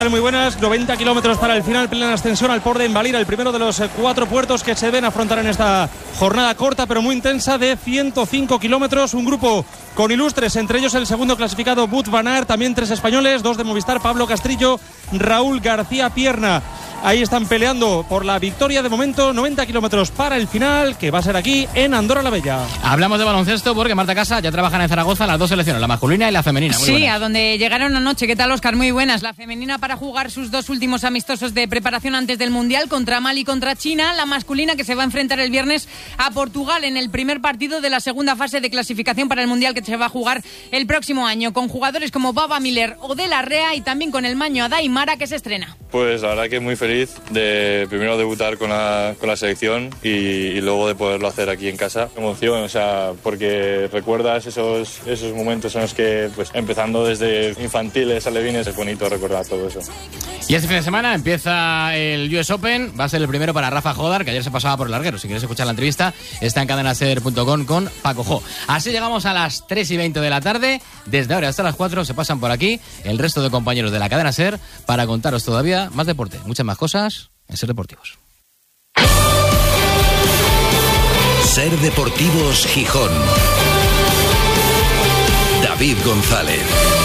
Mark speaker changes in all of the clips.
Speaker 1: Muy buenas, 90 kilómetros para el final, plena ascensión al Port de Envalira, el primero de los 4 puertos que se deben afrontar en esta jornada corta pero muy intensa de 105 kilómetros. Un grupo con ilustres, entre ellos el segundo clasificado Wout van Aert, también 3 españoles, 2 de Movistar, Pablo Castrillo, Raúl García Pierna. Ahí están peleando por la victoria de momento. 90 kilómetros para el final, que va a ser aquí en Andorra la Bella.
Speaker 2: Hablamos de baloncesto porque Marta Casa ya trabajan en Zaragoza las 2 selecciones, la masculina y la femenina. Muy
Speaker 3: sí,
Speaker 2: buenas.
Speaker 3: A donde llegaron anoche. ¿Qué tal, Óscar? Muy buenas. La femenina para jugar sus 2 últimos amistosos de preparación antes del Mundial contra Mali y contra China. La masculina que se va a enfrentar el viernes a Portugal en el primer partido de la segunda fase de clasificación para el Mundial que se va a jugar el próximo año, con jugadores como Baba Miller o De La Rea y también con el maño Adaimara, que se estrena.
Speaker 4: Pues la verdad que muy feliz de primero debutar con la selección y luego de poderlo hacer aquí en casa. Emoción, o sea, porque recuerdas esos momentos en los que, pues, empezando desde infantiles, alevines, es bonito recordar todo eso.
Speaker 2: Y este fin de semana empieza el US Open, va a ser el primero para Rafa Jodar, que ayer se pasaba por el larguero. Si quieres escuchar la entrevista, está en cadenaser.com con Paco Jo. Así llegamos a las 3:20 de la tarde. Desde ahora hasta las 4 se pasan por aquí el resto de compañeros de la cadena SER para contaros todavía más deporte, muchas más cosas en SER Deportivos.
Speaker 5: SER Deportivos Gijón. David González.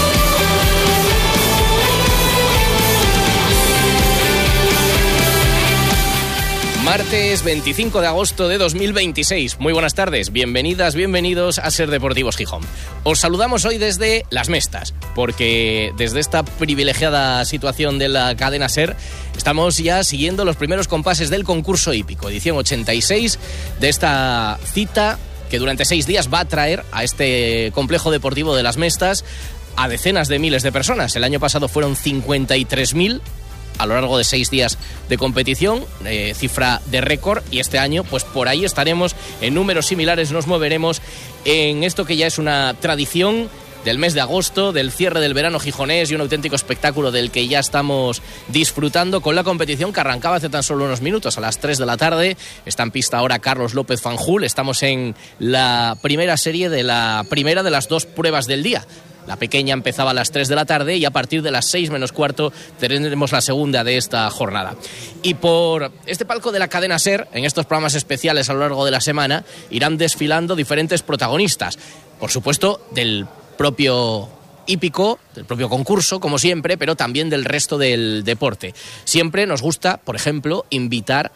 Speaker 6: Martes 25 de agosto de 2026. Muy buenas tardes, bienvenidas, bienvenidos a SER Deportivos Gijón. Os saludamos hoy desde Las Mestas, porque desde esta privilegiada situación de la cadena SER estamos ya siguiendo los primeros compases del concurso hípico, edición 86 de esta cita que durante 6 días va a traer a este complejo deportivo de Las Mestas a decenas de miles de personas. El año pasado fueron 53.000 a lo largo de 6 días de competición, cifra de récord, y este año pues por ahí estaremos en números similares, nos moveremos en esto que ya es una tradición del mes de agosto, del cierre del verano gijonés y un auténtico espectáculo del que ya estamos disfrutando con la competición que arrancaba hace tan solo unos minutos, a las 3 de la tarde. Está en pista ahora Carlos López Fanjul. Estamos en la primera serie de la primera de las 2 pruebas del día. La pequeña empezaba a las 3 de la tarde y a partir de las 6 menos cuarto tendremos la segunda de esta jornada. Y por este palco de la cadena SER, en estos programas especiales a lo largo de la semana, irán desfilando diferentes protagonistas. Por supuesto, del propio hípico, del propio concurso, como siempre, pero también del resto del deporte. Siempre nos gusta, por ejemplo, invitar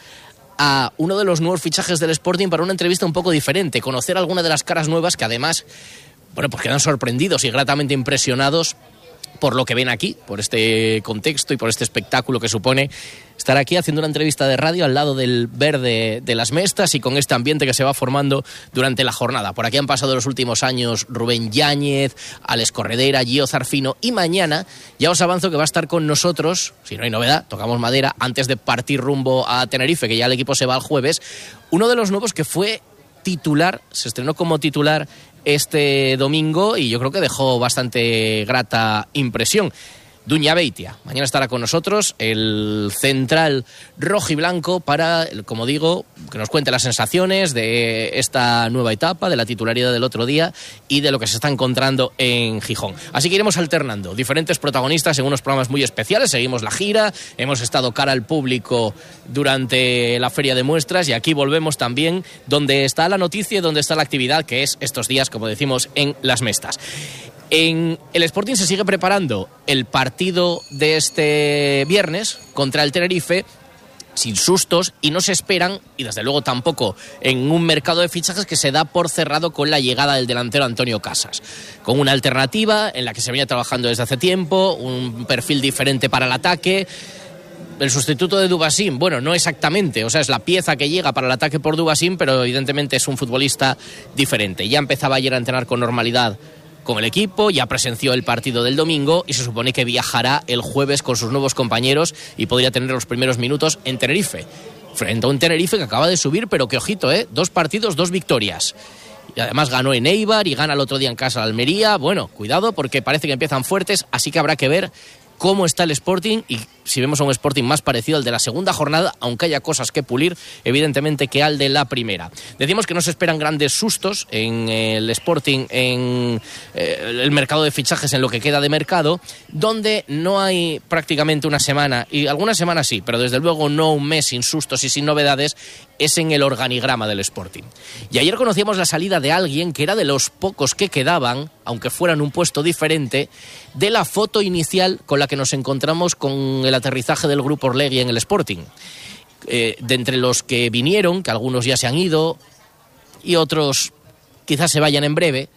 Speaker 6: a uno de los nuevos fichajes del Sporting para una entrevista un poco diferente, conocer alguna de las caras nuevas que además, bueno, pues quedan sorprendidos y gratamente impresionados por lo que ven aquí, por este contexto y por este espectáculo que supone estar aquí haciendo una entrevista de radio al lado del verde de Las Mestas y con este ambiente que se va formando durante la jornada. Por aquí han pasado los últimos años Rubén Yáñez, Alex Corredera, Gio Zarfino, y mañana ya os avanzo que va a estar con nosotros, si no hay novedad, tocamos madera, antes de partir rumbo a Tenerife, que ya el equipo se va el jueves, uno de los nuevos que fue titular, se estrenó como titular este domingo y yo creo que dejó bastante grata impresión. Duña Beitia, mañana estará con nosotros el central rojiblanco para, como digo, que nos cuente las sensaciones de esta nueva etapa, de la titularidad del otro día y de lo que se está encontrando en Gijón. Así que iremos alternando diferentes protagonistas en unos programas muy especiales. Seguimos la gira, hemos estado cara al público durante la feria de muestras y aquí volvemos también donde está la noticia y donde está la actividad, que es estos días, como decimos, en Las Mestas. En el Sporting se sigue preparando el partido de este viernes contra el Tenerife sin sustos y no se esperan, y desde luego tampoco en un mercado de fichajes que se da por cerrado con la llegada del delantero Antonio Casas, con una alternativa en la que se venía trabajando desde hace tiempo, un perfil diferente para el ataque. El sustituto de Dubasín, bueno, no exactamente, o sea, es la pieza que llega para el ataque por Dubasín, pero evidentemente es un futbolista diferente. Ya empezaba ayer a entrenar con normalidad con el equipo, ya presenció el partido del domingo y se supone que viajará el jueves con sus nuevos compañeros y podría tener los primeros minutos en Tenerife, frente a un Tenerife que acaba de subir, pero que ojito, 2 partidos, 2 victorias. Y además ganó en Eibar y gana el otro día en casa a Almería. Bueno, cuidado porque parece que empiezan fuertes, así que habrá que ver cómo está el Sporting y si vemos a un Sporting más parecido al de la segunda jornada, aunque haya cosas que pulir, evidentemente, que al de la primera. Decimos que no se esperan grandes sustos en el Sporting, en el mercado de fichajes, en lo que queda de mercado, donde no hay prácticamente una semana, y algunas semanas sí, pero desde luego no un mes sin sustos y sin novedades, es en el organigrama del Sporting. Y ayer conocíamos la salida de alguien que era de los pocos que quedaban, aunque fueran un puesto diferente, de la foto inicial con la que nos encontramos con el aterrizaje del Grupo Orlegui en el Sporting. De entre los que vinieron, que algunos ya se han ido y otros quizás se vayan en breve,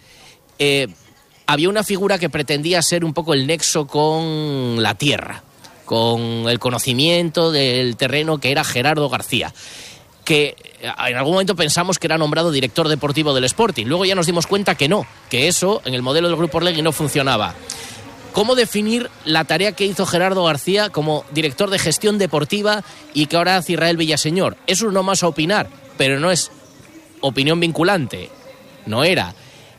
Speaker 6: había una figura que pretendía ser un poco el nexo con la tierra, con el conocimiento del terreno, que era Gerardo García, que en algún momento pensamos que era nombrado director deportivo del Sporting. Luego ya nos dimos cuenta que no, que eso en el modelo del Grupo Orlegui no funcionaba. ¿Cómo definir la tarea que hizo Gerardo García como director de gestión deportiva y que ahora hace Israel Villaseñor? Es uno más a opinar, pero no es opinión vinculante. No era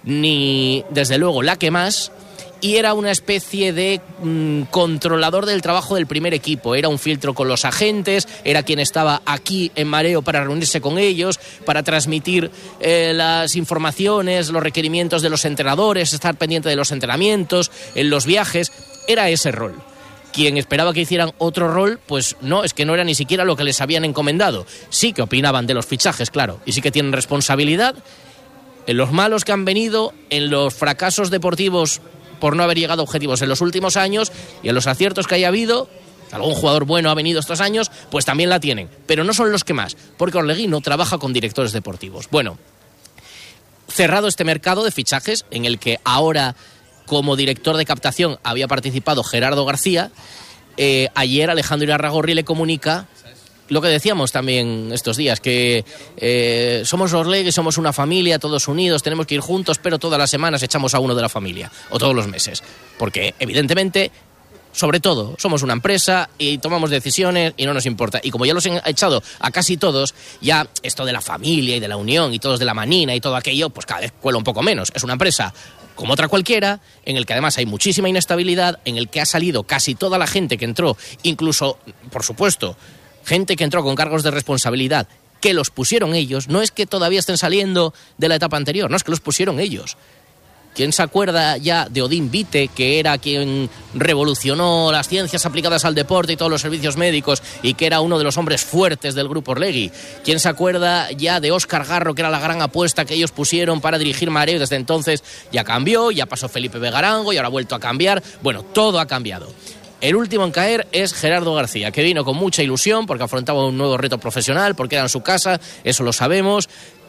Speaker 6: ni, desde luego, la que más, y era una especie de controlador del trabajo del primer equipo. Era un filtro con los agentes, era quien estaba aquí en mareo para reunirse con ellos, para transmitir las informaciones, los requerimientos de los entrenadores, estar pendiente de los entrenamientos, en los viajes. Era ese rol. Quien esperaba que hicieran otro rol, pues no, es que no era ni siquiera lo que les habían encomendado. Sí que opinaban de los fichajes, claro, y sí que tienen responsabilidad en los malos que han venido, en los fracasos deportivos por no haber llegado a objetivos en los últimos años, y en los aciertos que haya habido. Algún jugador bueno ha venido estos años, pues también la tienen, pero no son los que más, porque Orlegui no trabaja con directores deportivos. Bueno, cerrado este mercado de fichajes, en el que ahora como director de captación había participado Gerardo García, ayer Alejandro Irarragorri le comunica lo que decíamos también estos días, que somos Orlegui, somos una familia, todos unidos, tenemos que ir juntos, pero todas las semanas echamos a uno de la familia, o todos los meses, porque evidentemente, sobre todo, somos una empresa y tomamos decisiones y no nos importa. Y como ya los he echado a casi todos, ya esto de la familia y de la unión y todos de la manina y todo aquello, pues cada vez cuela un poco menos. Es una empresa como otra cualquiera, en el que además hay muchísima inestabilidad, en el que ha salido casi toda la gente que entró, incluso, por supuesto, gente que entró con cargos de responsabilidad, que los pusieron ellos. No es que todavía estén saliendo de la etapa anterior, no, es que los pusieron ellos. ¿Quién se acuerda ya de Odín Vite, que era quien revolucionó las ciencias aplicadas al deporte y todos los servicios médicos, y que era uno de los hombres fuertes del Grupo Orlegui? ¿Quién se acuerda ya de Óscar Garro, que era la gran apuesta que ellos pusieron para dirigir Mareo? Desde entonces ya cambió, ya pasó Felipe Vegarango y ahora ha vuelto a cambiar. Bueno, todo ha cambiado. El último en caer es Gerardo García, que vino con mucha ilusión porque afrontaba un nuevo reto profesional, porque era en su casa, eso lo sabemos,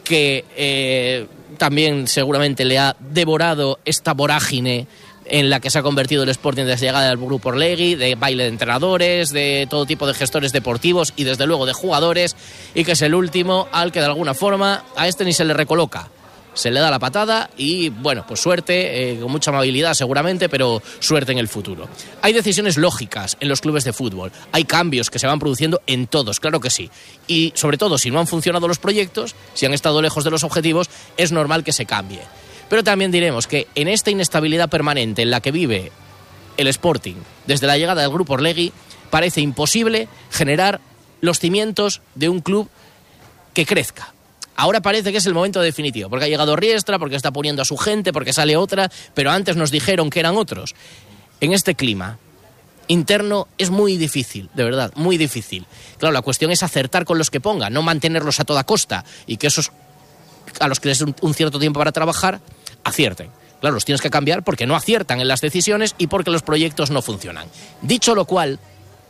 Speaker 6: que también seguramente le ha devorado esta vorágine en la que se ha convertido el Sporting desde la llegada del Grupo Orlegui, de baile de entrenadores, de todo tipo de gestores deportivos y desde luego de jugadores, y que es el último al que de alguna forma a este ni se le recoloca. Se le da la patada y, bueno, pues suerte, con mucha amabilidad seguramente, pero suerte en el futuro. Hay decisiones lógicas en los clubes de fútbol, hay cambios que se van produciendo en todos, claro que sí. Y sobre todo, si no han funcionado los proyectos, si han estado lejos de los objetivos, es normal que se cambie. Pero también diremos que en esta inestabilidad permanente en la que vive el Sporting desde la llegada del Grupo Orlegui, parece imposible generar los cimientos de un club que crezca. Ahora parece que es el momento definitivo, porque ha llegado Riestra, porque está poniendo a su gente, porque sale otra, pero antes nos dijeron que eran otros. En este clima interno es muy difícil, de verdad, muy difícil. Claro, la cuestión es acertar con los que pongan, no mantenerlos a toda costa, y que esos a los que les den un cierto tiempo para trabajar, acierten. Claro, los tienes que cambiar porque no aciertan en las decisiones y porque los proyectos no funcionan. Dicho lo cual,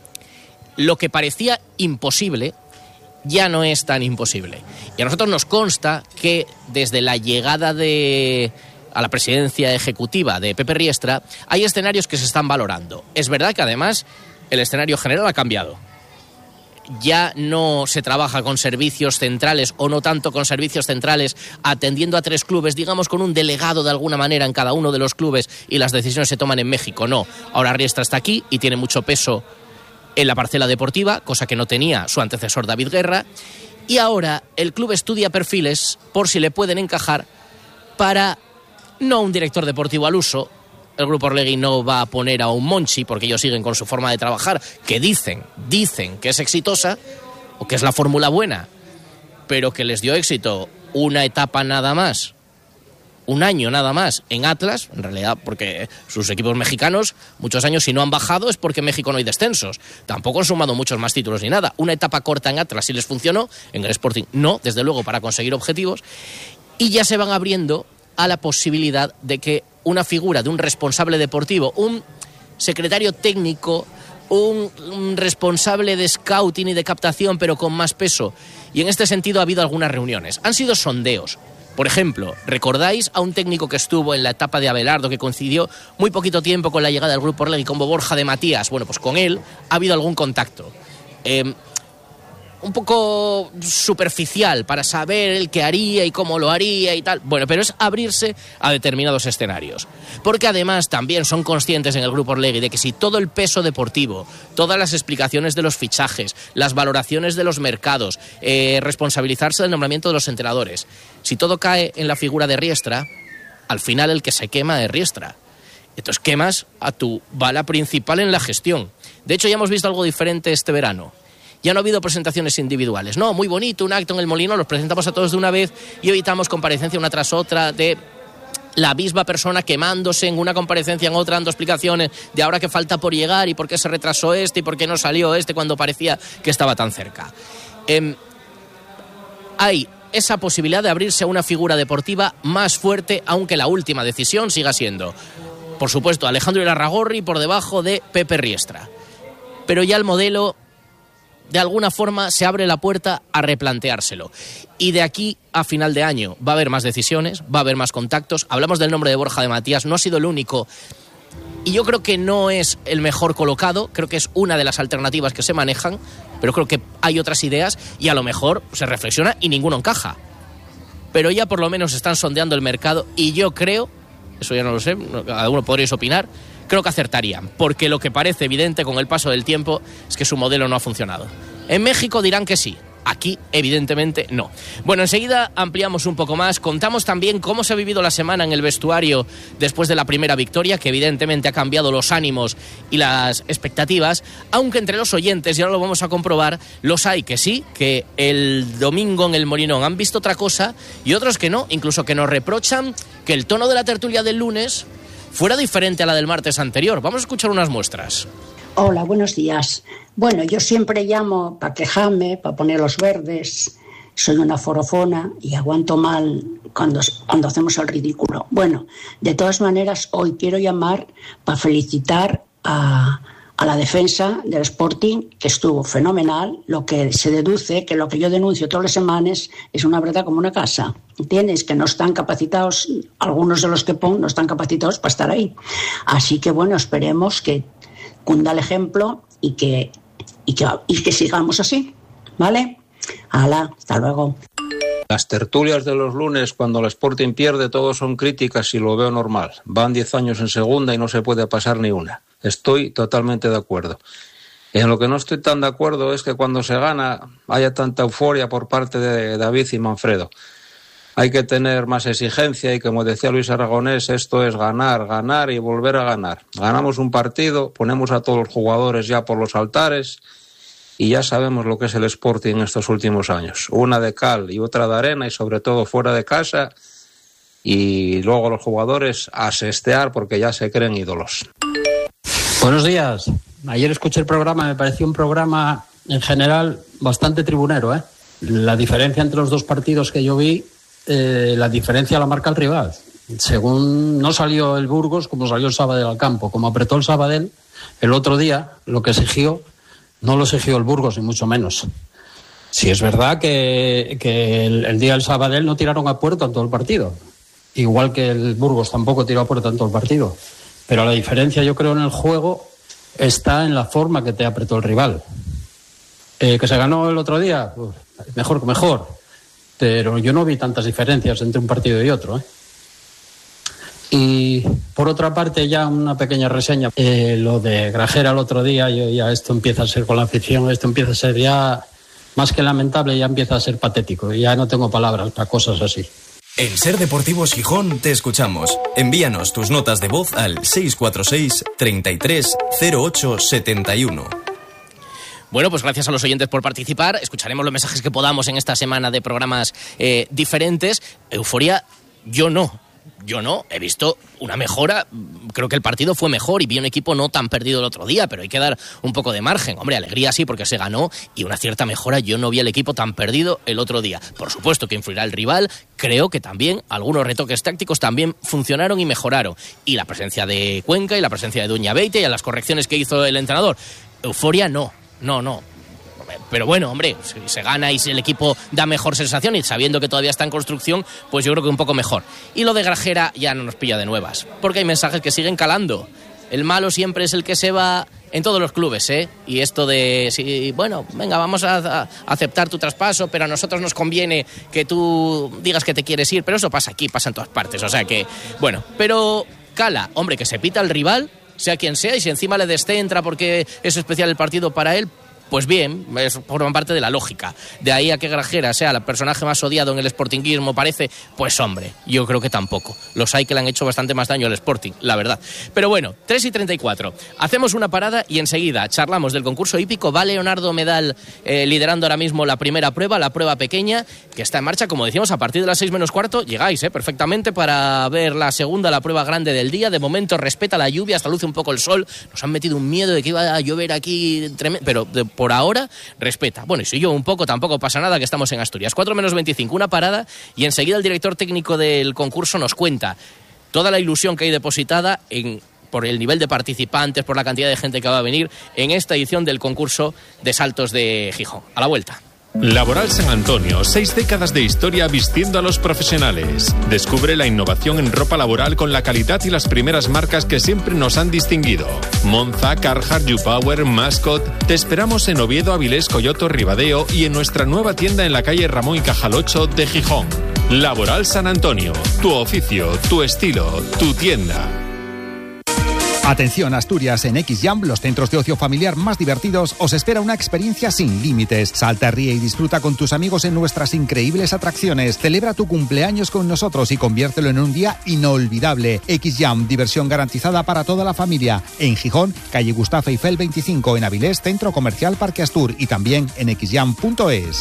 Speaker 6: lo que parecía imposible ya no es tan imposible. Y a nosotros nos consta que desde la llegada a la presidencia ejecutiva de Pepe Riestra hay escenarios que se están valorando. Es verdad que además el escenario general ha cambiado. Ya no se trabaja con servicios centrales, o no tanto con servicios centrales, atendiendo a 3 clubes, digamos con un delegado de alguna manera en cada uno de los clubes, y las decisiones se toman en México. No, ahora Riestra está aquí y tiene mucho peso en la parcela deportiva, cosa que no tenía su antecesor David Guerra, y ahora el club estudia perfiles por si le pueden encajar para no un director deportivo al uso, el Grupo Orlegui no va a poner a un Monchi, porque ellos siguen con su forma de trabajar, que dicen que es exitosa, o que es la fórmula buena, pero que les dio éxito una etapa nada más, un año nada más en Atlas, en realidad porque sus equipos mexicanos muchos años si no han bajado es porque en México no hay descensos, tampoco han sumado muchos más títulos ni nada, una etapa corta en Atlas sí les funcionó, en el Sporting no, desde luego para conseguir objetivos, y ya se van abriendo a la posibilidad de que una figura de un responsable deportivo, un secretario técnico, un responsable de scouting y de captación pero con más peso, y en este sentido ha habido algunas reuniones, han sido sondeos. Por ejemplo, ¿recordáis a un técnico que estuvo en la etapa de Abelardo, que coincidió muy poquito tiempo con la llegada del Grupo Orlegui, como Borja de Matías? Bueno, pues con él ha habido algún contacto. Un poco superficial para saber el qué haría y cómo lo haría y tal. Bueno, pero es abrirse a determinados escenarios. Porque además también son conscientes en el Grupo Orlegui de que si todo el peso deportivo, todas las explicaciones de los fichajes, las valoraciones de los mercados, responsabilizarse del nombramiento de los entrenadores, si todo cae en la figura de Riestra, al final el que se quema es Riestra. Entonces quemas a tu bala principal en la gestión. De hecho, ya hemos visto algo diferente este verano. Ya no ha habido presentaciones individuales. No, muy bonito, un acto en el Molino, los presentamos a todos de una vez y evitamos comparecencia una tras otra de la misma persona quemándose en una comparecencia, en otra, dando explicaciones de ahora que falta por llegar y por qué se retrasó este y por qué no salió este cuando parecía que estaba tan cerca. Hay esa posibilidad de abrirse a una figura deportiva más fuerte, aunque la última decisión siga siendo, por supuesto, Alejandro Irarragorri por debajo de Pepe Riestra. Pero ya el modelo, de alguna forma, se abre la puerta a replanteárselo. Y de aquí a final de año va a haber más decisiones, va a haber más contactos. Hablamos del nombre de Borja de Matías, no ha sido el único. Y yo creo que no es el mejor colocado, creo que es una de las alternativas que se manejan, pero creo que hay otras ideas y a lo mejor se reflexiona y ninguno encaja. Pero ya por lo menos están sondeando el mercado y yo creo, eso ya no lo sé, cada uno podréis opinar, creo que acertarían, porque lo que parece evidente con el paso del tiempo es que su modelo no ha funcionado. En México dirán que sí, aquí evidentemente no. Bueno, enseguida ampliamos un poco más, contamos también cómo se ha vivido la semana en el vestuario después de la primera victoria, que evidentemente ha cambiado los ánimos y las expectativas, aunque entre los oyentes, y ahora lo vamos a comprobar, los hay que sí, que el domingo en el Molinón han visto otra cosa y otros que no, incluso que nos reprochan que el tono de la tertulia del lunes fuera diferente a la del martes anterior. Vamos a escuchar unas muestras.
Speaker 7: Hola, buenos días. Bueno, yo siempre llamo para quejarme, para poner los verdes. Soy una forofona y aguanto mal cuando hacemos el ridículo. Bueno, de todas maneras, hoy quiero llamar para felicitar a la defensa del Sporting, que estuvo fenomenal. Lo que se deduce, que lo que yo denuncio todas las semanas, es una verdad como una casa. ¿Entiendes? Que no están capacitados, algunos de los que pongo no están capacitados para estar ahí. Así que bueno, esperemos que cunda el ejemplo y que sigamos así, ¿vale? Hala, hasta luego.
Speaker 8: Las tertulias de los lunes, cuando el Sporting pierde, todos son críticas y lo veo normal. Van 10 años en segunda y no se puede pasar ni una. Estoy totalmente de acuerdo. En lo que no estoy tan de acuerdo es que cuando se gana haya tanta euforia por parte de David y Manfredo. Hay que tener más exigencia y, como decía Luis Aragonés, esto es ganar, ganar y volver a ganar. Ganamos un partido, ponemos a todos los jugadores ya por los altares y ya sabemos lo que es el Sporting en estos últimos años. Una de cal y otra de arena y sobre todo fuera de casa, y luego los jugadores a sestear porque ya se creen ídolos.
Speaker 9: Buenos días. Ayer escuché el programa, me pareció un programa en general bastante tribunero, ¿eh? La diferencia entre los dos partidos que yo vi, la diferencia la marca el rival. Según no salió el Burgos como salió el Sabadell al campo, como apretó el Sabadell el otro día, lo que exigió no lo exigió el Burgos ni mucho menos. Sí es verdad que el día del Sabadell no tiraron a puerta en todo el partido, igual que el Burgos tampoco tiró a puerta en todo el partido, pero la diferencia yo creo en el juego está en la forma que te apretó el rival. Que se ganó el otro día, pues, mejor que mejor, pero yo no vi tantas diferencias entre un partido y otro, ¿eh? Y por otra parte, ya una pequeña reseña. Lo de Grajera el otro día, ya esto empieza a ser con la afición, esto empieza a ser ya más que lamentable, ya empieza a ser patético. Ya no tengo palabras para cosas así.
Speaker 10: En Ser Deportivos Gijón te escuchamos. Envíanos tus notas de voz al 646 33 08 71.
Speaker 6: Bueno, pues gracias a los oyentes por participar. Escucharemos los mensajes que podamos en esta semana de programas diferentes. Euforia, yo no, he visto una mejora. Creo que el partido fue mejor y vi un equipo no tan perdido el otro día, pero hay que dar un poco de margen. Hombre, alegría sí, porque se ganó, y una cierta mejora. Yo no vi al equipo tan perdido el otro día. Por supuesto que influirá el rival. Creo que también algunos retoques tácticos también funcionaron y mejoraron. Y la presencia de Cuenca y la presencia de Duña Beite y las correcciones que hizo el entrenador. Euforia no. Pero bueno, hombre, si se gana y si el equipo da mejor sensación, y sabiendo que todavía está en construcción, pues yo creo que un poco mejor. Y lo de Grajera ya no nos pilla de nuevas, porque hay mensajes que siguen calando. El malo siempre es el que se va en todos los clubes, ¿eh? Y esto de, sí, bueno, venga, vamos a aceptar tu traspaso, pero a nosotros nos conviene que tú digas que te quieres ir. Pero eso pasa aquí, pasa en todas partes, o sea que, bueno, pero cala, hombre, que se pita al rival, sea quien sea, y si encima le descentra porque es especial el partido para él, pues bien, forma parte de la lógica. De ahí a que Grajera sea el personaje más odiado en el sportinguismo, parece, pues hombre, yo creo que tampoco. Los hay que le han hecho bastante más daño al Sporting, la verdad. Pero bueno, 3:34. Hacemos una parada y enseguida charlamos del concurso hípico. Va Leonardo Medal liderando ahora mismo la primera prueba, la prueba pequeña, que está en marcha, como decíamos, a partir de las 6:15. Llegáis perfectamente para ver la segunda, la prueba grande del día. De momento respeta la lluvia, hasta luce un poco el sol. Nos han metido un miedo de que iba a llover aquí tremendo, pero por ahora respeta. Bueno, y si yo un poco, tampoco pasa nada, que estamos en Asturias. 4:25, una parada, y enseguida el director técnico del concurso nos cuenta toda la ilusión que hay depositada por el nivel de participantes, por la cantidad de gente que va a venir en esta edición del concurso de saltos de Gijón. A la vuelta.
Speaker 11: Laboral San Antonio, 6 décadas de historia vistiendo a los profesionales. Descubre la innovación en ropa laboral con la calidad y las primeras marcas que siempre nos han distinguido. Monza, Carhartt, YouPower, Mascot. Te esperamos en Oviedo, Avilés, Coyoto, Ribadeo y en nuestra nueva tienda en la calle Ramón y Cajal 8 de Gijón. Laboral San Antonio, tu oficio, tu estilo, tu tienda.
Speaker 12: Atención Asturias, en XJAM, los centros de ocio familiar más divertidos, os espera una experiencia sin límites. Salta, ríe y disfruta con tus amigos en nuestras increíbles atracciones. Celebra tu cumpleaños con nosotros y conviértelo en un día inolvidable. XJAM, diversión garantizada para toda la familia. En Gijón, calle Gustavo Eiffel 25, en Avilés, Centro Comercial Parque Astur, y también en xjam.es.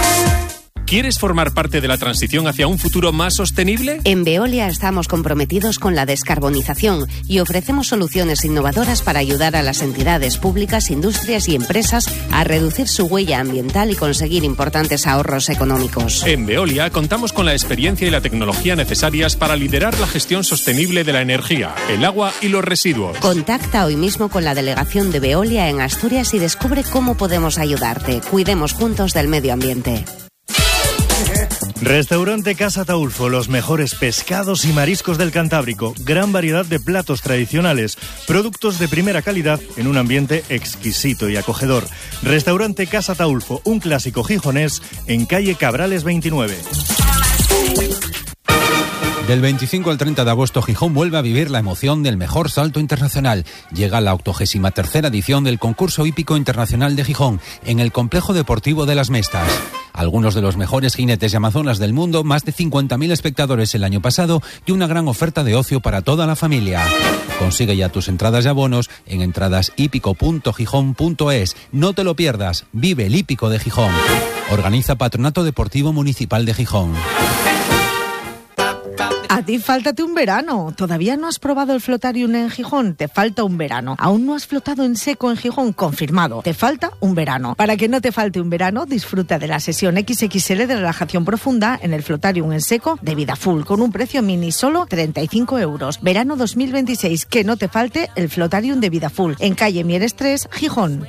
Speaker 11: ¿Quieres formar parte de la transición hacia un futuro más sostenible?
Speaker 13: En Veolia estamos comprometidos con la descarbonización y ofrecemos soluciones innovadoras para ayudar a las entidades públicas, industrias y empresas a reducir su huella ambiental y conseguir importantes ahorros económicos.
Speaker 11: En Veolia contamos con la experiencia y la tecnología necesarias para liderar la gestión sostenible de la energía, el agua y los residuos.
Speaker 13: Contacta hoy mismo con la delegación de Veolia en Asturias y descubre cómo podemos ayudarte. Cuidemos juntos del medio ambiente.
Speaker 14: Restaurante Casa Taulfo, los mejores pescados y mariscos del Cantábrico, gran variedad de platos tradicionales, productos de primera calidad en un ambiente exquisito y acogedor. Restaurante Casa Taulfo, un clásico gijonés en calle Cabrales 29.
Speaker 15: Del 25 al 30 de agosto, Gijón vuelve a vivir la emoción del mejor salto internacional. Llega la 83ª edición del concurso hípico internacional de Gijón, en el complejo deportivo de Las Mestas. Algunos de los mejores jinetes y amazonas del mundo, más de 50.000 espectadores el año pasado y una gran oferta de ocio para toda la familia. Consigue ya tus entradas y abonos en entradashípico.gijón.es. No te lo pierdas, vive el hípico de Gijón. Organiza Patronato Deportivo Municipal de Gijón.
Speaker 16: A ti fáltate un verano. ¿Todavía no has probado el Flotarium en Gijón? Te falta un verano. ¿Aún no has flotado en seco en Gijón? Confirmado. Te falta un verano. Para que no te falte un verano, disfruta de la sesión XXL de relajación profunda en el Flotarium en seco de Vida Full, con un precio mini solo 35 euros. Verano 2026. Que no te falte el Flotarium de Vida Full, en calle Mieres 3, Gijón.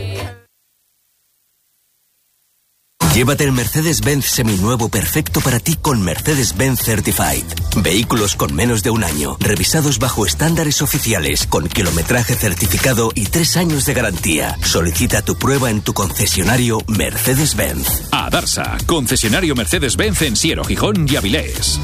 Speaker 17: Llévate el Mercedes-Benz seminuevo perfecto para ti con Mercedes-Benz Certified. Vehículos con menos de un año, revisados bajo estándares oficiales, con kilometraje certificado y 3 años de garantía. Solicita tu prueba en tu concesionario Mercedes-Benz.
Speaker 18: Adarsa, concesionario Mercedes-Benz en Siero, Gijón y Avilés.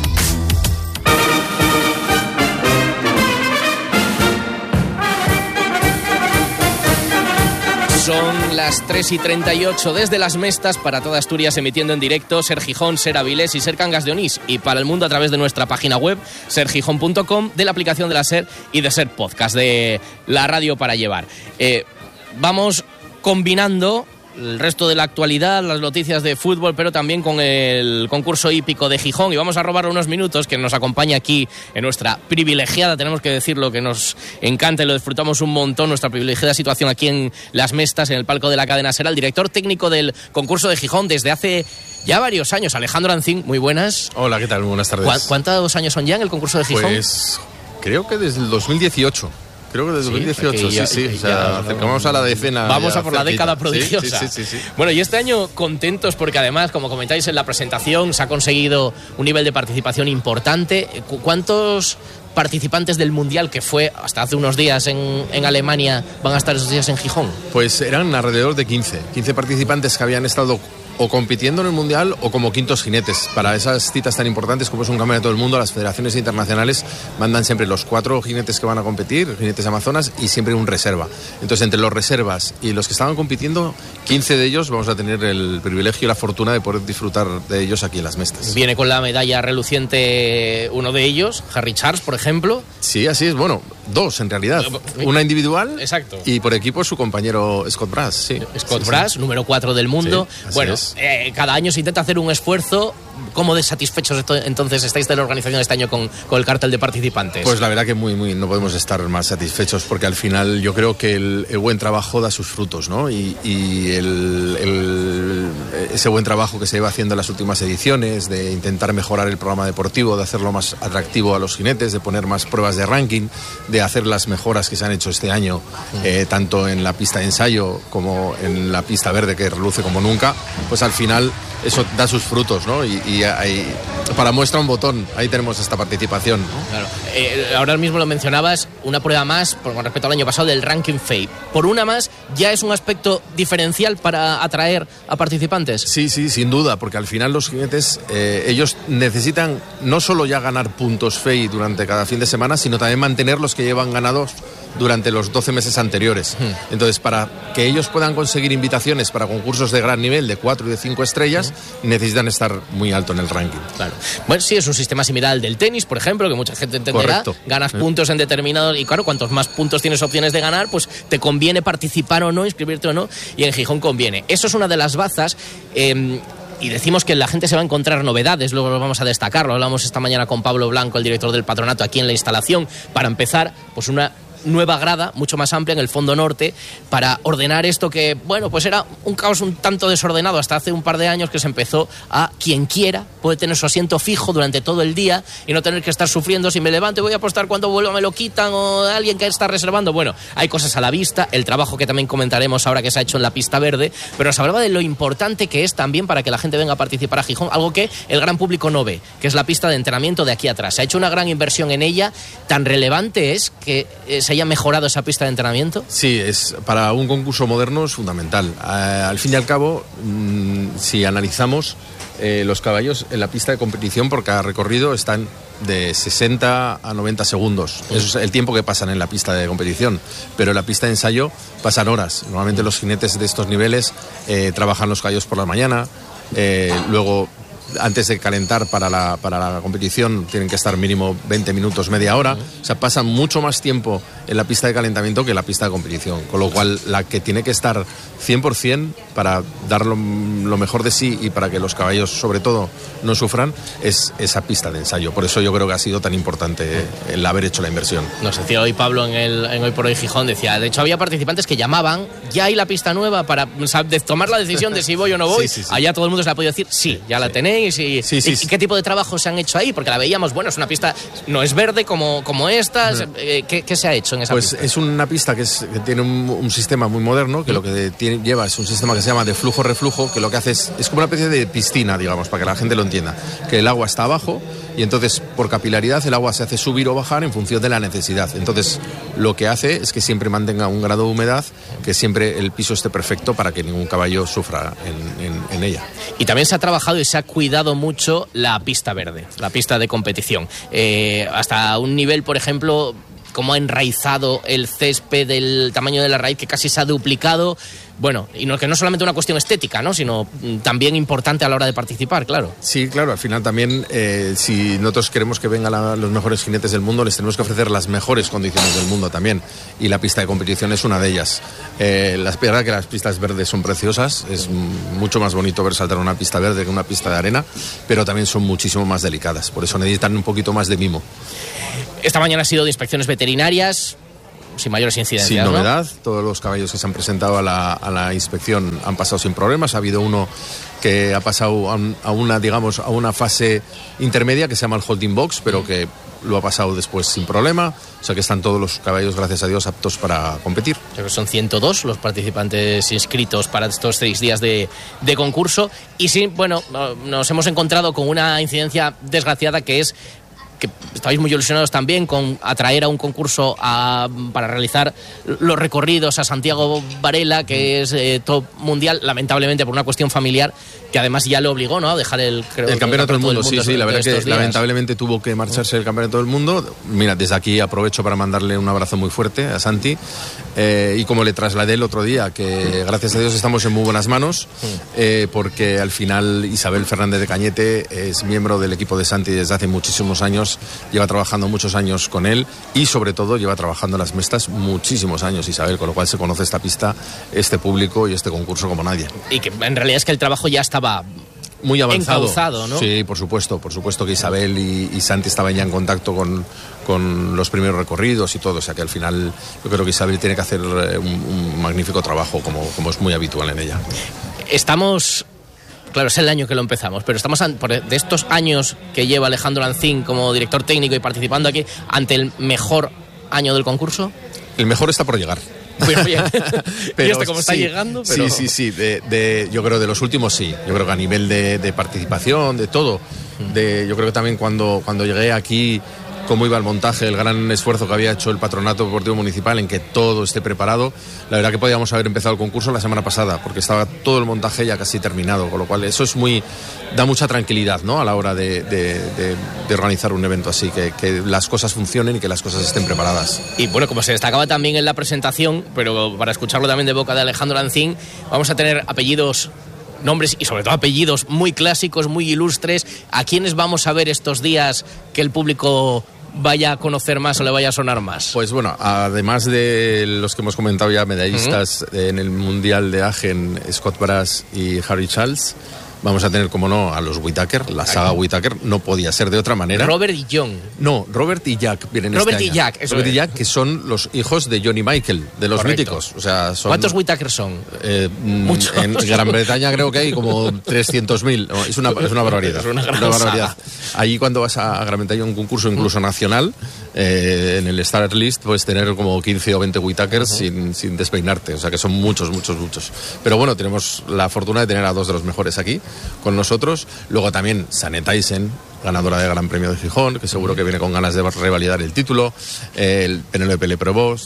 Speaker 6: Son las 3:38 desde Las Mestas para toda Asturias, emitiendo en directo Ser Gijón, Ser Avilés y Ser Cangas de Onís, y para el mundo a través de nuestra página web sergijón.com, de la aplicación de la Ser y de Ser Podcast, de la radio para llevar. Vamos combinando el resto de la actualidad, las noticias de fútbol, pero también con el concurso hípico de Gijón, y vamos a robarle unos minutos que nos acompaña aquí en nuestra privilegiada, tenemos que decirlo, que nos encanta y lo disfrutamos un montón, nuestra privilegiada situación aquí en Las Mestas, en el palco de la cadena SER, el director técnico del concurso de Gijón desde hace ya varios años, Alejandro Ancín. Muy buenas.
Speaker 19: Hola, ¿qué tal? Muy buenas tardes.
Speaker 6: ¿Cuántos años son ya en el concurso de Gijón?
Speaker 19: Pues creo que desde el 2018. Creo que desde 2018, sí. O sea, acercamos a la decena.
Speaker 6: Vamos a por la década prodigiosa.
Speaker 19: Sí.
Speaker 6: Bueno, y este año contentos porque además, como comentáis en la presentación, se ha conseguido un nivel de participación importante. ¿Cuántos participantes del Mundial, que fue hasta hace unos días en Alemania, van a estar esos días en Gijón?
Speaker 19: Pues eran alrededor de 15 participantes que habían estado o compitiendo en el Mundial o como quintos jinetes. Para esas citas tan importantes como es un campeonato del mundo, las federaciones internacionales mandan siempre los 4 jinetes que van a competir, jinetes amazonas, y siempre un reserva. Entonces, entre los reservas y los que estaban compitiendo, 15 de ellos vamos a tener el privilegio y la fortuna de poder disfrutar de ellos aquí en Las Mestas.
Speaker 6: Viene con la medalla reluciente uno de ellos, Harry Charles, por ejemplo.
Speaker 19: Sí, así es. Bueno, 2 en realidad. Una individual.
Speaker 6: Exacto.
Speaker 19: Y por equipo su compañero Scott Brass. Sí.
Speaker 6: Scott Brass, número 4 del mundo.
Speaker 19: Sí,
Speaker 6: bueno, cada año se intenta hacer un esfuerzo. ¿Cómo de satisfechos entonces estáis de la organización este año con el cartel de participantes?
Speaker 19: Pues la verdad que muy, no podemos estar más satisfechos, porque al final yo creo que el buen trabajo da sus frutos, ¿no? Y ese buen trabajo que se lleva haciendo en las últimas ediciones, de intentar mejorar el programa deportivo, de hacerlo más atractivo a los jinetes, de poner más pruebas de ranking, de hacer las mejoras que se han hecho este año, tanto en la pista de ensayo como en la pista verde, que reluce como nunca, pues al final eso da sus frutos, ¿no? Y ahí, para muestra un botón, ahí tenemos esta participación, ¿no?
Speaker 6: Claro. Ahora mismo lo mencionabas, una prueba más con respecto al año pasado del ranking FAPE. Por una más, ¿ya es un aspecto diferencial para atraer a participantes?
Speaker 19: Sí, sin duda, porque al final los jinetes, ellos necesitan no solo ya ganar puntos FAPE durante cada fin de semana, sino también mantener los que llevan ganados durante los 12 meses anteriores. Entonces, para que ellos puedan conseguir invitaciones para concursos de gran nivel, de 4 y de 5 estrellas, necesitan estar muy alto en el ranking.
Speaker 6: Claro. Bueno, sí, es un sistema similar al del tenis, por ejemplo, que mucha gente entenderá.
Speaker 19: Correcto.
Speaker 6: Ganas puntos en determinado... Y claro, cuantos más puntos tienes opciones de ganar, pues te conviene participar o no, inscribirte o no, y en Gijón conviene. Eso es una de las bazas... Y decimos que la gente se va a encontrar novedades, luego lo vamos a destacar, lo hablamos esta mañana con Pablo Blanco, el director del patronato, aquí en la instalación, para empezar, pues una nueva grada, mucho más amplia en el fondo norte, para ordenar esto que, bueno, pues era un caos un tanto desordenado hasta hace un par de años, que se empezó a quien quiera puede tener su asiento fijo durante todo el día y no tener que estar sufriendo si me levanto y voy a apostar, cuando vuelva me lo quitan, o alguien que está reservando. Bueno, hay cosas a la vista, el trabajo que también comentaremos ahora que se ha hecho en la pista verde, pero nos hablaba de lo importante que es también para que la gente venga a participar a Gijón, algo que el gran público no ve, que es la pista de entrenamiento de aquí atrás. Se ha hecho una gran inversión en ella. ¿Tan relevante es que se haya mejorado esa pista de entrenamiento?
Speaker 19: Sí, es para un concurso moderno es fundamental. Al fin y al cabo, si analizamos los caballos en la pista de competición por cada recorrido están de 60 a 90 segundos. Eso es el tiempo que pasan en la pista de competición. Pero en la pista de ensayo pasan horas. Normalmente los jinetes de estos niveles trabajan los caballos por la mañana, luego antes de calentar para la competición tienen que estar mínimo 20 minutos, media hora. O sea, pasan mucho más tiempo en la pista de calentamiento que en la pista de competición. Con lo cual, la que tiene que estar 100% para dar lo mejor de sí y para que los caballos, sobre todo, no sufran, es esa pista de ensayo. Por eso yo creo que ha sido tan importante el haber hecho la inversión.
Speaker 6: Nos decía hoy Pablo en Hoy por Hoy Gijón, decía, de hecho había participantes que llamaban, ya hay la pista nueva, para tomar la decisión de si voy o no voy. Sí. Allá todo el mundo se la ha podido decir, sí, ya la tenéis. ¿Y qué tipo de trabajo se han hecho ahí? Porque la veíamos, bueno, es una pista, no es verde como esta. ¿Qué se ha hecho en esa pista?
Speaker 19: Pues es una pista que tiene un sistema muy moderno, que lo que lleva es un sistema que se llama de flujo-reflujo, que lo que hace es como una especie de piscina, digamos, para que la gente lo entienda. Que el agua está abajo y entonces por capilaridad el agua se hace subir o bajar en función de la necesidad. Entonces lo que hace es que siempre mantenga un grado de humedad, que siempre el piso esté perfecto para que ningún caballo sufra en ella.
Speaker 6: Y también se ha trabajado y se ha cuidado mucho la pista verde, la pista de competición. Hasta un nivel, por ejemplo, como ha enraizado el césped del tamaño de la raíz, que casi se ha duplicado. bueno, y no, que no es solamente una cuestión estética, ¿no? Sino también importante a la hora de participar, claro.
Speaker 19: Sí, claro, al final también, si nosotros queremos que vengan los mejores jinetes del mundo, les tenemos que ofrecer las mejores condiciones del mundo también, y la pista de competición es una de ellas. La verdad que las pistas verdes son preciosas, es mucho más bonito ver saltar una pista verde que una pista de arena, pero también son muchísimo más delicadas, por eso necesitan un poquito más de mimo.
Speaker 6: Esta mañana ha sido de inspecciones veterinarias, sin mayores incidencias,
Speaker 19: sin novedad,
Speaker 6: ¿no?
Speaker 19: Todos los caballos que se han presentado a la inspección han pasado sin problemas. Ha habido uno que ha pasado a una fase intermedia que se llama el holding box, pero que lo ha pasado después sin problema. O sea que están todos los caballos, gracias a Dios, aptos para competir.
Speaker 6: O sea que son 102 los participantes inscritos para estos 6 días de concurso. Y sí, bueno, nos hemos encontrado con una incidencia desgraciada, que es que estáis muy ilusionados también con atraer a un concurso para realizar los recorridos a Santiago Varela, que es top mundial, lamentablemente por una cuestión familiar, que además ya le obligó, ¿no?, a dejar el
Speaker 19: campeonato del mundo. Sí, la verdad que lamentablemente tuvo que marcharse del campeonato del mundo. Mira, desde aquí aprovecho para mandarle un abrazo muy fuerte a Santi, y como le trasladé el otro día, que gracias a Dios estamos en muy buenas manos, porque al final Isabel Fernández de Cañete es miembro del equipo de Santi desde hace muchísimos años, lleva trabajando muchos años con él, y sobre todo lleva trabajando en las Mestas muchísimos años, Isabel, con lo cual se conoce esta pista, este público y este concurso como nadie.
Speaker 6: Y que en realidad es que el trabajo ya estaba
Speaker 19: muy avanzado,
Speaker 6: encauzado, ¿no?
Speaker 19: Sí, por supuesto que Isabel y Santi estaban ya en contacto con los primeros recorridos y todo, o sea que al final yo creo que Isabel tiene que hacer un magnífico trabajo, como es muy habitual en ella.
Speaker 6: Estamos... Claro, es el año que lo empezamos, pero estamos de estos años que lleva Alejandro Lancín como director técnico y participando aquí, ante el mejor año del concurso.
Speaker 19: El mejor está por llegar.
Speaker 6: Pues bien.
Speaker 19: Pero
Speaker 6: y este como está llegando, pero...
Speaker 19: Sí, yo creo de los últimos sí. Yo creo que a nivel de participación, de todo. Yo creo que también cuando llegué aquí, cómo iba el montaje, el gran esfuerzo que había hecho el Patronato Deportivo Municipal en que todo esté preparado. La verdad que podíamos haber empezado el concurso la semana pasada, porque estaba todo el montaje ya casi terminado, con lo cual eso da mucha tranquilidad, ¿no?, a la hora de organizar un evento así, que las cosas funcionen y que las cosas estén preparadas.
Speaker 6: Y bueno, como se destacaba también en la presentación, pero para escucharlo también de boca de Alejandro Lancín, vamos a tener nombres y sobre todo apellidos muy clásicos, muy ilustres. ¿A quiénes vamos a ver estos días que el público vaya a conocer más o le vaya a sonar más?
Speaker 19: Pues bueno, además de los que hemos comentado ya, medallistas en el Mundial de Aachen, Scott Brass y Harry Charles, vamos a tener, como no, a los Whittaker, la saga Whittaker, no podía ser de otra manera.
Speaker 6: Robert y John.
Speaker 19: No, Robert y Jack vienen este año. Robert y Jack, que son los hijos de Johnny Michael, de los míticos. O sea,
Speaker 6: ¿cuántos Whittaker son?
Speaker 19: Muchos. En Gran Bretaña creo que hay como 300.000. Es una barbaridad.
Speaker 6: Es una barbaridad.
Speaker 19: Allí cuando vas a Gran Bretaña, un concurso incluso nacional, en el Star List puedes tener como 15 o 20 Whittakers sin despeinarte. O sea que son muchos. Pero bueno, tenemos la fortuna de tener a dos de los mejores aquí con nosotros. Luego también Sanet Tyson, ganadora del Gran Premio de Gijón, que seguro que viene con ganas de revalidar el título, el Penélope Le Provost,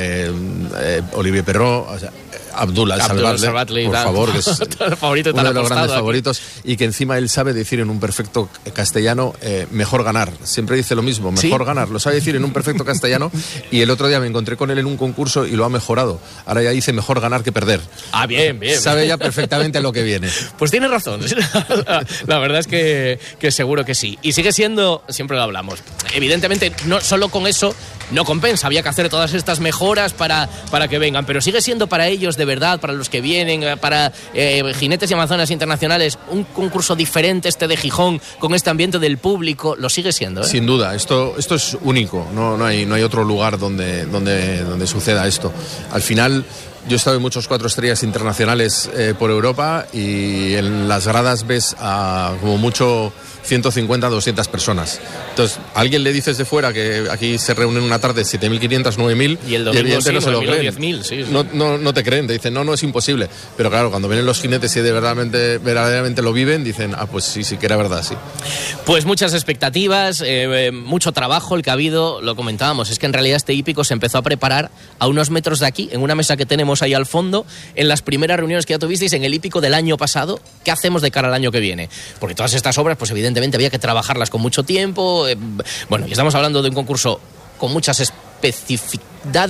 Speaker 19: Olivier Perrault, o sea, Abdul Al-Salbatle, por favor, que es
Speaker 6: favorito,
Speaker 19: uno de los grandes favoritos, y que encima él sabe decir en un perfecto castellano, mejor ganar. Siempre dice lo mismo, mejor ganar. Lo sabe decir en un perfecto castellano, y el otro día me encontré con él en un concurso y lo ha mejorado. Ahora ya dice mejor ganar que perder.
Speaker 6: Ah, bien.
Speaker 19: Sabe ya perfectamente lo que viene.
Speaker 6: Pues tiene razón. La verdad es que seguro que sí. Y sigue siendo, siempre lo hablamos, evidentemente no solo con eso no compensa, había que hacer todas estas mejoras para que vengan, pero sigue siendo para ellos de verdad, para los que vienen, para jinetes y amazonas internacionales, un concurso diferente este de Gijón, con este ambiente del público, lo sigue siendo, ¿eh?
Speaker 19: Sin duda, esto es único, no hay otro lugar donde suceda esto. Al final, yo he estado en muchos 4 estrellas internacionales por Europa, y en las gradas ves a como mucho 150, 200 personas. Entonces, a alguien le dices de fuera que aquí se reúnen una tarde 7.500, 9.000
Speaker 6: y el domingo sí,
Speaker 19: no se lo creen.
Speaker 6: 10.000, sí.
Speaker 19: No te creen, te dicen, no, es imposible. Pero claro, cuando vienen los jinetes y verdaderamente lo viven, dicen, pues sí que era verdad, sí.
Speaker 6: Pues muchas expectativas, mucho trabajo el que ha habido, lo comentábamos, es que en realidad este hípico se empezó a preparar a unos metros de aquí, en una mesa que tenemos ahí al fondo, en las primeras reuniones que ya tuvisteis en el hípico del año pasado. ¿Qué hacemos de cara al año que viene? Porque todas estas obras, pues evidentemente había que trabajarlas con mucho tiempo. Bueno, y estamos hablando de un concurso con muchas especificidades,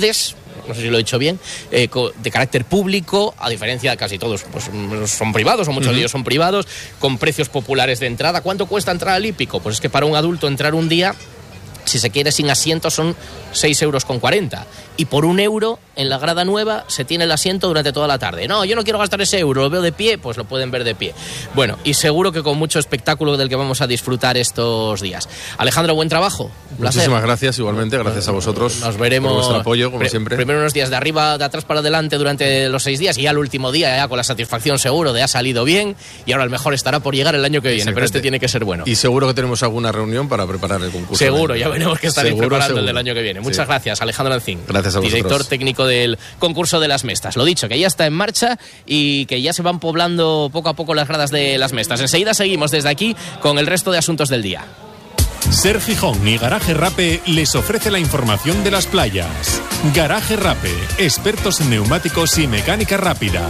Speaker 6: no sé si lo he dicho bien, de carácter público, a diferencia de casi todos, pues son privados, o muchos de ellos son privados, con precios populares de entrada. ¿Cuánto cuesta entrar al hípico? Pues es que para un adulto entrar un día, si se quiere sin asiento, son 6,40 €. Y por €1 en la grada nueva se tiene el asiento durante toda la tarde. No, yo no quiero gastar ese euro, lo veo de pie, pues lo pueden ver de pie. Bueno, y seguro que con mucho espectáculo del que vamos a disfrutar estos días. Alejandro, buen trabajo. Un placer.
Speaker 19: Muchísimas gracias, igualmente. Gracias a vosotros.
Speaker 6: Nos veremos.
Speaker 19: Por vuestro apoyo, como siempre.
Speaker 6: Primero unos días de arriba, de atrás para adelante durante los 6 días, y ya el último día, ya con la satisfacción seguro de ha salido bien, y ahora el mejor estará por llegar el año que viene, pero este tiene que ser bueno.
Speaker 19: Y seguro que tenemos alguna reunión para preparar el concurso.
Speaker 6: Seguro, ya veremos que estaréis preparando el del año que viene. Muchas gracias, Alejandro Ancín.
Speaker 19: Gracias a vosotros.
Speaker 6: Director técnico del concurso de las Mestas. Lo dicho, que ya está en marcha y que ya se van poblando poco a poco las gradas de las Mestas. Enseguida seguimos desde aquí con el resto de asuntos del día.
Speaker 11: Ser Gijón y Garaje Rape les ofrece la información de las playas. Garaje Rape, expertos en neumáticos y mecánica rápida.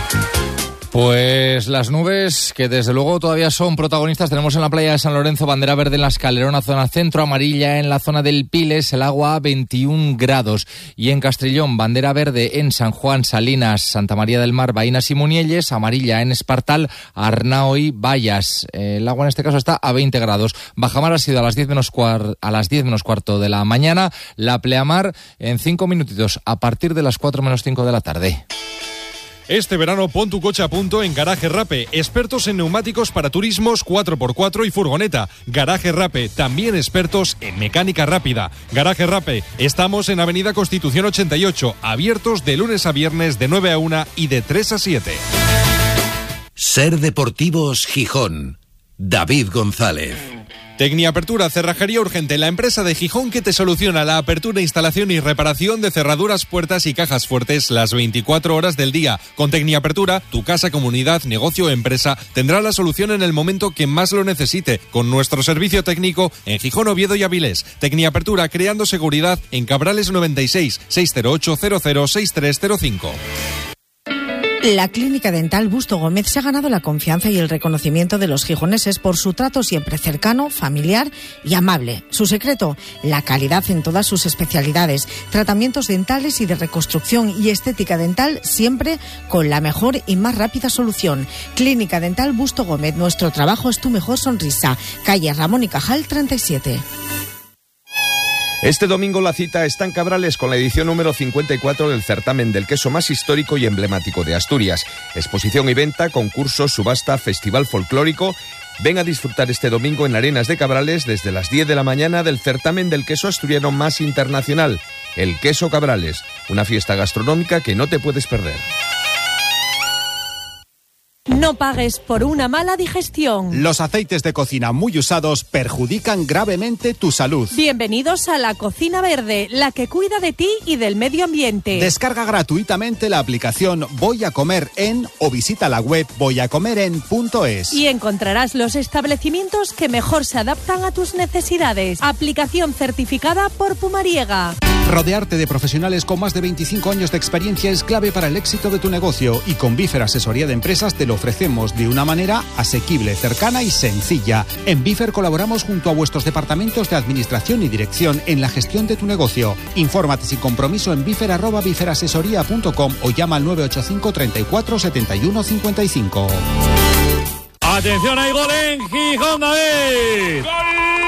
Speaker 20: Pues las nubes, que desde luego todavía son protagonistas, tenemos en la playa de San Lorenzo bandera verde en la Escalerona, zona centro, amarilla en la zona del Piles, el agua a 21 grados. Y en Castrillón, bandera verde en San Juan, Salinas, Santa María del Mar, Baínas y Munielles, amarilla en Espartal, Arnao y Bayas. El agua en este caso está a 20 grados. Bajamar ha sido a las 10 menos cuarto de la mañana, la pleamar en 5 minutitos a partir de las 4 menos 5 de la tarde.
Speaker 1: Este verano pon tu coche a punto en Garaje Rape, expertos en neumáticos para turismos 4x4 y furgoneta. Garaje Rape, también expertos en mecánica rápida. Garaje Rape, estamos en Avenida Constitución 88, abiertos de lunes a viernes de 9 a 1 y de 3 a 7.
Speaker 5: Ser Deportivos Gijón. David González.
Speaker 1: Tecniapertura, cerrajería urgente, la empresa de Gijón que te soluciona la apertura, instalación y reparación de cerraduras, puertas y cajas fuertes las 24 horas del día. Con Tecniapertura, tu casa, comunidad, negocio o empresa tendrá la solución en el momento que más lo necesite, con nuestro servicio técnico en Gijón, Oviedo y Avilés. Tecniapertura, creando seguridad en Cabrales 96 608 006305.
Speaker 16: La Clínica Dental Busto Gómez se ha ganado la confianza y el reconocimiento de los gijoneses por su trato siempre cercano, familiar y amable. Su secreto, la calidad en todas sus especialidades, tratamientos dentales y de reconstrucción y estética dental, siempre con la mejor y más rápida solución. Clínica Dental Busto Gómez, nuestro trabajo es tu mejor sonrisa. Calle Ramón y Cajal 37.
Speaker 21: Este domingo la cita está en Cabrales con la edición número 54 del certamen del queso más histórico y emblemático de Asturias. Exposición y venta, concursos, subasta, festival folclórico. Ven a disfrutar este domingo en Arenas de Cabrales desde las 10 de la mañana del certamen del queso asturiano más internacional, el Queso Cabrales, una fiesta gastronómica que no te puedes perder.
Speaker 22: No pagues por una mala digestión.
Speaker 12: Los aceites de cocina muy usados perjudican gravemente tu salud.
Speaker 22: Bienvenidos a La Cocina Verde, la que cuida de ti y del medio ambiente.
Speaker 12: Descarga gratuitamente la aplicación Voy a Comer En o visita la web voyacomeren.es.
Speaker 22: Y encontrarás los establecimientos que mejor se adaptan a tus necesidades. Aplicación certificada por Pumariega.
Speaker 12: Rodearte de profesionales con más de 25 años de experiencia es clave para el éxito de tu negocio y con Bifer Asesoría de Empresas te lo ofrecemos de una manera asequible, cercana y sencilla. En Bifer colaboramos junto a vuestros departamentos de administración y dirección en la gestión de tu negocio. Infórmate sin compromiso en bifer@biferasesoría.com o llama al 985 34 71 55.
Speaker 1: Atención, hay gol en Gijón, David.
Speaker 23: ¡Gol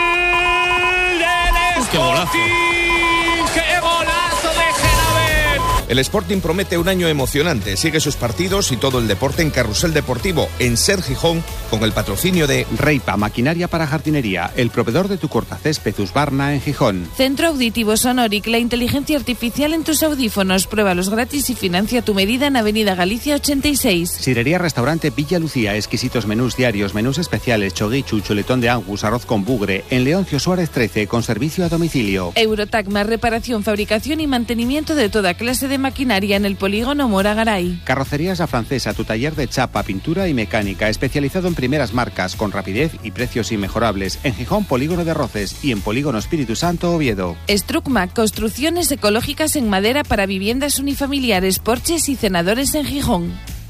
Speaker 23: del Sporting! ¡Qué golazo de Genavet!
Speaker 21: El Sporting promete un año emocionante. Sigue sus partidos y todo el deporte en Carrusel Deportivo, en Ser Gijón, con el patrocinio de
Speaker 12: Reipa, maquinaria para jardinería, el proveedor de tu cortacésped Husqvarna en Gijón.
Speaker 24: Centro Auditivo Sonoric, la inteligencia artificial en tus audífonos. Pruébalos gratis y financia tu medida en Avenida Galicia 86.
Speaker 12: Sirería Restaurante Villa Lucía, exquisitos menús diarios, menús especiales, choguichu, chuletón de Angus, arroz con bugre, en Leoncio Suárez 13, con servicio a domicilio.
Speaker 24: Eurotac, más reparación, fabricación y mantenimiento de toda clase de maquinaria en el polígono Mora Garay.
Speaker 12: Carrocerías La Francesa, tu taller de chapa, pintura y mecánica, especializado en primeras marcas, con rapidez y precios inmejorables. En Gijón, Polígono de Roces y en Polígono Espíritu Santo, Oviedo.
Speaker 24: Strucmac, construcciones ecológicas en madera para viviendas unifamiliares, porches y cenadores en Gijón.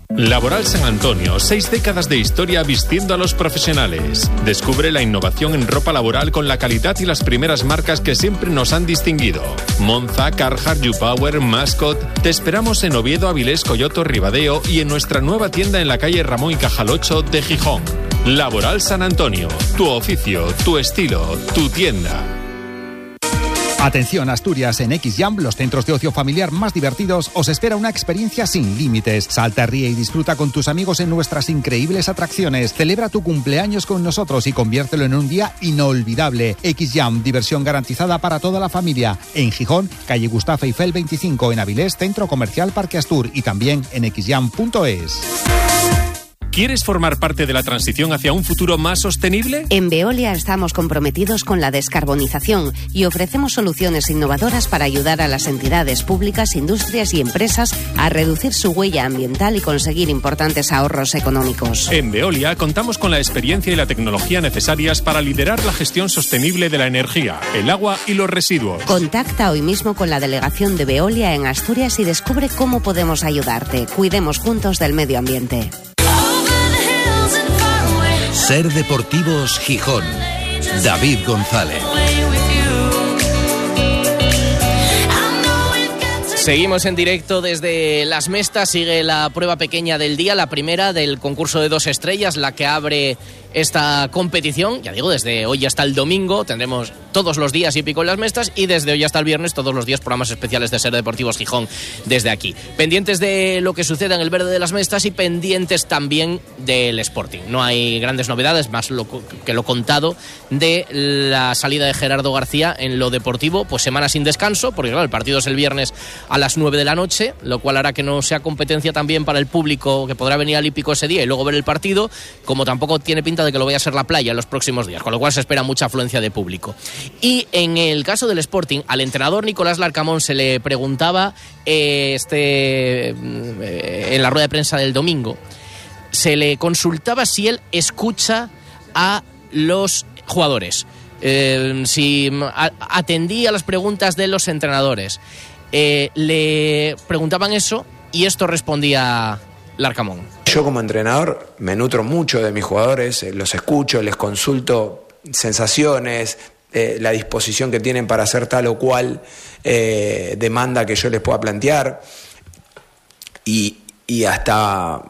Speaker 11: Laboral San Antonio, 6 décadas de historia vistiendo a los profesionales. Descubre la innovación en ropa laboral con la calidad y las primeras marcas que siempre nos han distinguido. Monza, Carhartt, YouPower, Mascot. Te esperamos en Oviedo, Avilés, Coyoto, Ribadeo y en nuestra nueva tienda en la calle Ramón y Cajal 8 de Gijón. Laboral San Antonio, tu oficio, tu estilo, tu tienda.
Speaker 12: Atención Asturias, en XJam, los centros de ocio familiar más divertidos, os espera una experiencia sin límites. Salta, ríe y disfruta con tus amigos en nuestras increíbles atracciones. Celebra tu cumpleaños con nosotros y conviértelo en un día inolvidable. XJam, diversión garantizada para toda la familia. En Gijón, calle Gustavo Eiffel 25, en Avilés, Centro Comercial Parque Astur y también en xjam.es.
Speaker 11: ¿Quieres formar parte de la transición hacia un futuro más sostenible?
Speaker 13: En Veolia estamos comprometidos con la descarbonización y ofrecemos soluciones innovadoras para ayudar a las entidades públicas, industrias y empresas a reducir su huella ambiental y conseguir importantes ahorros económicos.
Speaker 11: En Veolia contamos con la experiencia y la tecnología necesarias para liderar la gestión sostenible de la energía, el agua y los residuos.
Speaker 13: Contacta hoy mismo con la delegación de Veolia en Asturias y descubre cómo podemos ayudarte. Cuidemos juntos del medio ambiente.
Speaker 5: Ser Deportivos Gijón. David González.
Speaker 6: Seguimos en directo desde Las Mestas, sigue la prueba pequeña del día, la primera del concurso de 2 estrellas, la que abre esta competición. Ya digo, desde hoy hasta el domingo tendremos todos los días y pico en Las Mestas y desde hoy hasta el viernes todos los días programas especiales de Ser Deportivos Gijón desde aquí. Pendientes de lo que suceda en el verde de Las Mestas y pendientes también del Sporting. No hay grandes novedades, más que lo contado de la salida de Gerardo García en lo deportivo, pues semana sin descanso, porque claro, el partido es el viernes a las 9 de la noche, lo cual hará que no sea competencia también para el público que podrá venir al hípico ese día y luego ver el partido, como tampoco tiene pinta de que lo vaya a ser la playa en los próximos días, con lo cual se espera mucha afluencia de público. Y en el caso del Sporting, al entrenador Nicolás Larcamón se le preguntaba en la rueda de prensa del domingo, se le consultaba si él escucha a los jugadores, si atendía a las preguntas de los entrenadores. Le preguntaban eso y esto respondía Larcamón.
Speaker 2: Yo como entrenador me nutro mucho de mis jugadores, los escucho, les consulto sensaciones, la disposición que tienen para hacer tal o cual demanda que yo les pueda plantear y hasta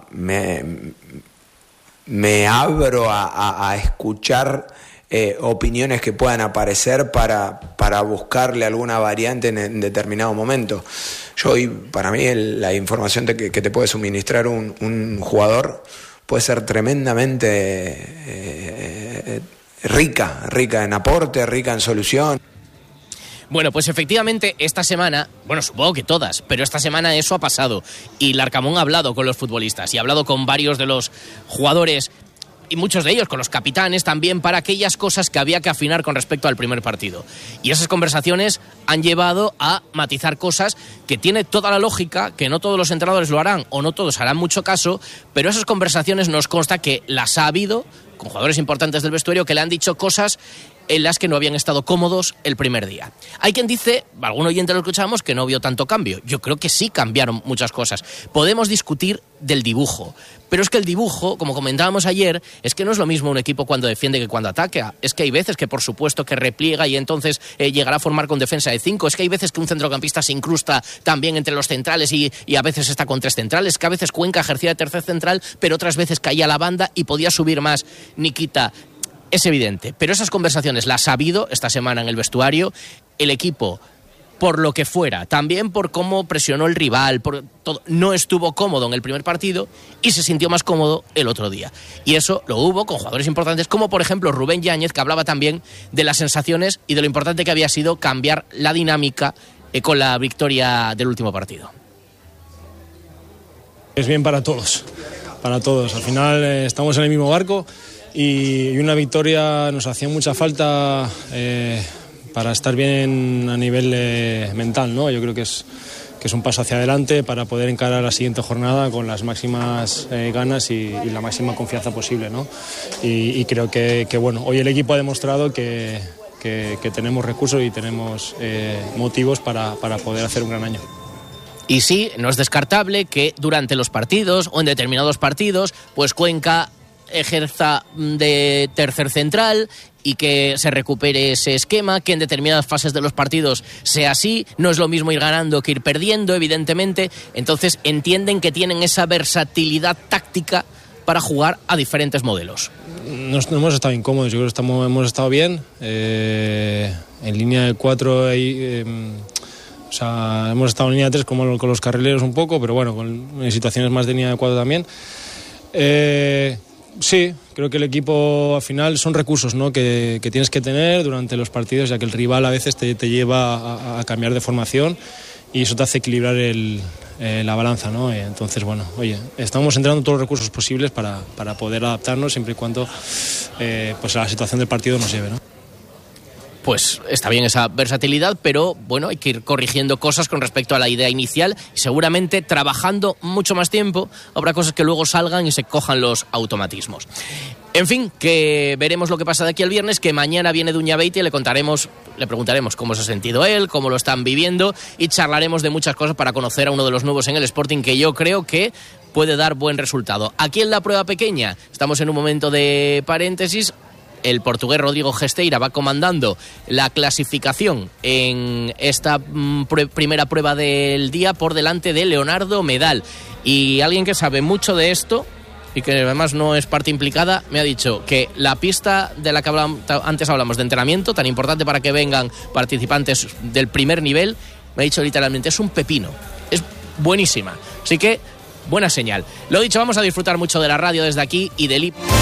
Speaker 2: me abro a escuchar opiniones que puedan aparecer para buscarle alguna variante en determinado momento. Yo hoy, para mí, la información que te puede suministrar un jugador puede ser tremendamente rica en aporte, rica en solución.
Speaker 6: Bueno, pues efectivamente esta semana, bueno, supongo que todas, pero esta semana eso ha pasado y Larcamón ha hablado con los futbolistas y ha hablado con varios de los jugadores y muchos de ellos con los capitanes también para aquellas cosas que había que afinar con respecto al primer partido. Y esas conversaciones han llevado a matizar cosas que tiene toda la lógica, que no todos los entrenadores lo harán o no todos harán mucho caso, pero esas conversaciones nos consta que las ha habido con jugadores importantes del vestuario que le han dicho cosas en las que no habían estado cómodos el primer día. Hay quien dice, algún oyente lo escuchamos, que no vio tanto cambio. Yo creo que sí cambiaron muchas cosas. Podemos discutir del dibujo, pero es que el dibujo, como comentábamos ayer, es que no es lo mismo un equipo cuando defiende que cuando ataca. Es que hay veces que por supuesto que repliega y entonces llegará a formar con defensa de 5. Es que hay veces que un centrocampista se incrusta también entre los centrales y a veces está con 3 centrales. Que a veces Cuenca ejercía de tercer central, pero otras veces caía a la banda y podía subir más Nikita. Es evidente, pero esas conversaciones las ha habido esta semana en el vestuario. El equipo, por lo que fuera, también por cómo presionó el rival, por todo, no estuvo cómodo en el primer partido y se sintió más cómodo el otro día. Y eso lo hubo con jugadores importantes como por ejemplo Rubén Yáñez, que hablaba también de las sensaciones y de lo importante que había sido cambiar la dinámica con la victoria del último partido.
Speaker 3: Es bien para todos. Al final estamos en el mismo barco y una victoria nos hacía mucha falta para estar bien a nivel mental, ¿no? Yo creo que es un paso hacia adelante para poder encarar la siguiente jornada con las máximas ganas y la máxima confianza posible, ¿no? Y creo que bueno, hoy el equipo ha demostrado que tenemos recursos y tenemos motivos para poder hacer un gran año.
Speaker 6: Y sí, no es descartable que durante los partidos o en determinados partidos, pues Cuenca ejerza de tercer central y que se recupere ese esquema, que en determinadas fases de los partidos sea así. No es lo mismo ir ganando que ir perdiendo, evidentemente. Entonces entienden que tienen esa versatilidad táctica para jugar a diferentes modelos.
Speaker 3: No hemos estado incómodos, yo creo que hemos estado bien. En línea de 4 o sea, hemos estado en línea de 3 como con los carrileros un poco, pero bueno, en situaciones más de línea de 4 también. Sí, creo que el equipo al final son recursos, ¿no?, que tienes que tener durante los partidos, ya que el rival a veces te lleva a cambiar de formación y eso te hace equilibrar la balanza, ¿no? Entonces, bueno, oye, estamos entrenando todos los recursos posibles para poder adaptarnos siempre y cuando pues a la situación del partido nos lleve, ¿no?
Speaker 6: Pues está bien esa versatilidad, pero bueno, hay que ir corrigiendo cosas con respecto a la idea inicial y seguramente trabajando mucho más tiempo habrá cosas que luego salgan y se cojan los automatismos. En fin, que veremos lo que pasa de aquí al viernes, que mañana viene Duña Beite y le preguntaremos cómo se ha sentido él, cómo lo están viviendo y charlaremos de muchas cosas para conocer a uno de los nuevos en el Sporting que yo creo que puede dar buen resultado. Aquí en la prueba pequeña estamos en un momento de paréntesis. El portugués Rodrigo Gesteira va comandando la clasificación en esta primera prueba del día por delante de Leonardo Medal. Y alguien que sabe mucho de esto y que además no es parte implicada, me ha dicho que la pista de la que antes hablamos de entrenamiento, tan importante para que vengan participantes del primer nivel, me ha dicho literalmente, es un pepino, es buenísima. Así que, buena señal. Lo dicho, vamos a disfrutar mucho de la radio desde aquí y del